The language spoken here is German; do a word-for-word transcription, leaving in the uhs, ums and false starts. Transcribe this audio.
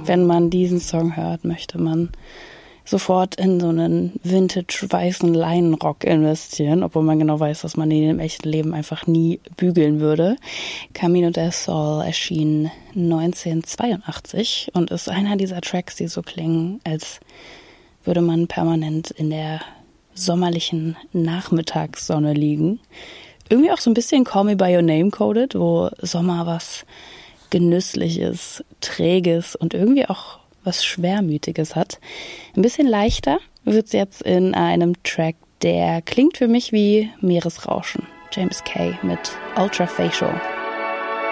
Wenn man diesen Song hört, möchte man sofort in so einen vintage-weißen Leinenrock investieren, obwohl man genau weiß, dass man den im echten Leben einfach nie bügeln würde. Camino del Sol erschien neunzehnhundertzweiundachtzig und ist einer dieser Tracks, die so klingen, als würde man permanent in der sommerlichen Nachmittagssonne liegen. Irgendwie auch so ein bisschen Call Me By Your Name coded, wo Sommer was Genüssliches, Träges und irgendwie auch was Schwermütiges hat. Ein bisschen leichter wird es jetzt in einem Track, der klingt für mich wie Meeresrauschen. James Kay mit Ultra Facial.